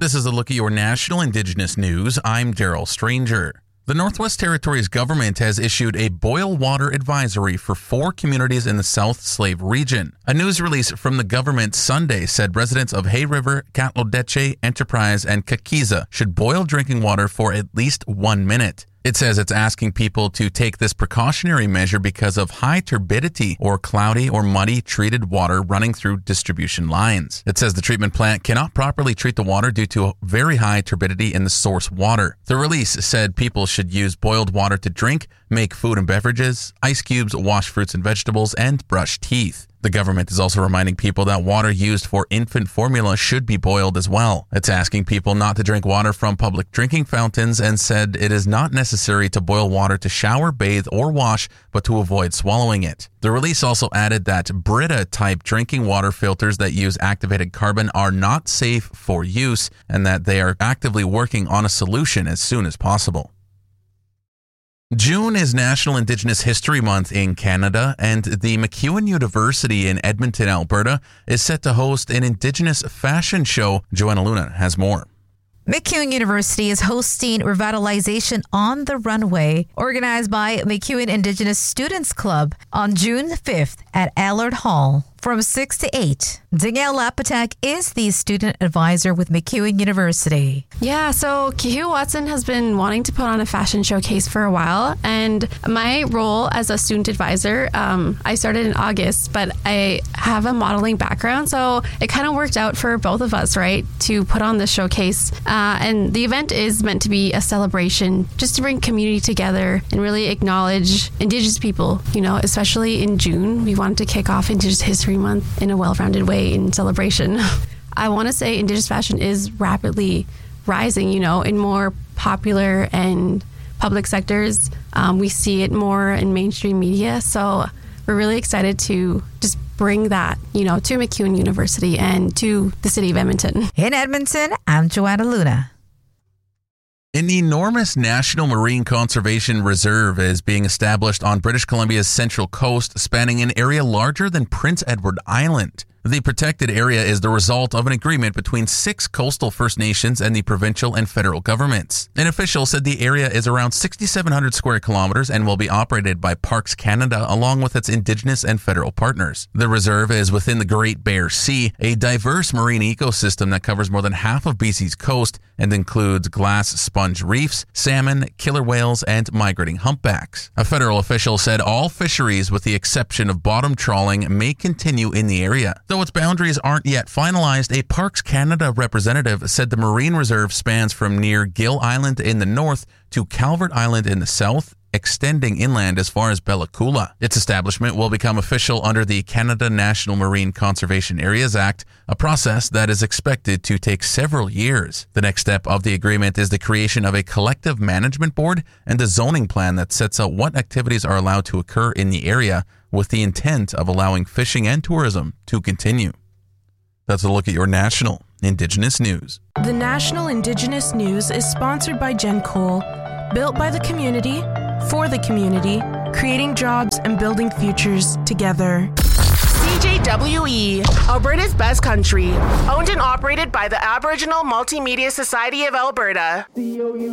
This is a look at your national Indigenous news. I'm Daryl Stranger. The Northwest Territories government has issued a boil water advisory for 4 communities in the South Slave region. A news release from the government Sunday said residents of Hay River, Catlodeche, Enterprise, and Kakiza should boil drinking water for at least 1 minute. It says it's asking people to take this precautionary measure because of high turbidity or cloudy or muddy treated water running through distribution lines. It says the treatment plant cannot properly treat the water due to very high turbidity in the source water. The release said people should use boiled water to drink, make food and beverages, ice cubes, wash fruits and vegetables, and brush teeth. The government is also reminding people that water used for infant formula should be boiled as well. It's asking people not to drink water from public drinking fountains and said it is not necessary to boil water to shower, bathe, or wash, but to avoid swallowing it. The release also added that Brita-type drinking water filters that use activated carbon are not safe for use and that they are actively working on a solution as soon as possible. June is National Indigenous History Month in Canada, and the MacEwan University in Edmonton, Alberta, is set to host an Indigenous fashion show. Joanna Luna has more. MacEwan University is hosting Revitalization on the Runway, organized by MacEwan Indigenous Students Club on June 5th at Allard Hall from 6 to 8. Danielle Lapatak is the student advisor with MacEwan University. Yeah, so Kihu Watson has been wanting to put on a fashion showcase for a while, and my role as a student advisor, I started in August, but I have a modeling background, so it kind of worked out for both of us, right, to put on this showcase. And the event is meant to be a celebration just to bring community together and really acknowledge Indigenous people, you know, especially in June. We wanted to kick off Indigenous History Month in a well-rounded way in celebration. I want to say Indigenous fashion is rapidly rising, you know, in more popular and public sectors. We see it more in mainstream media. So we're really excited to just bring that, you know, to MacEwan University and to the city of Edmonton. In Edmonton, I'm Joanna Luna. An enormous National Marine Conservation Reserve is being established on British Columbia's central coast, spanning an area larger than Prince Edward Island. The protected area is the result of an agreement between 6 coastal First Nations and the provincial and federal governments. An official said the area is around 6,700 square kilometers and will be operated by Parks Canada along with its Indigenous and federal partners. The reserve is within the Great Bear Sea, a diverse marine ecosystem that covers more than half of BC's coast and includes glass sponge reefs, salmon, killer whales, and migrating humpbacks. A federal official said all fisheries, with the exception of bottom trawling, may continue in the area. Though its boundaries aren't yet finalized, a Parks Canada representative said the marine reserve spans from near Gill Island in the north to Calvert Island in the south, extending inland as far as Bella Coola. Its establishment will become official under the Canada National Marine Conservation Areas Act, a process that is expected to take several years. The next step of the agreement is the creation of a collective management board and a zoning plan that sets out what activities are allowed to occur in the area, with the intent of allowing fishing and tourism to continue. That's a look at your national Indigenous news. The National Indigenous News is sponsored by Jen Cole, built by the community, for the community, creating jobs and building futures together. CJWE, Alberta's best country, owned and operated by the Aboriginal Multimedia Society of Alberta.